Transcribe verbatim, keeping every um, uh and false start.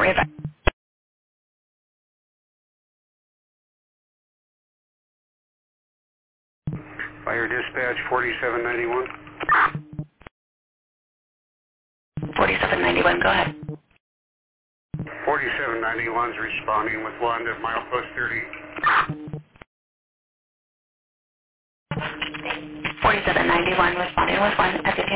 River. Fire dispatch forty-seven ninety-one. forty-seven ninety-one, go ahead. forty-seven ninety-one is responding with one at milepost thirty. forty-seven ninety-one responding with one at the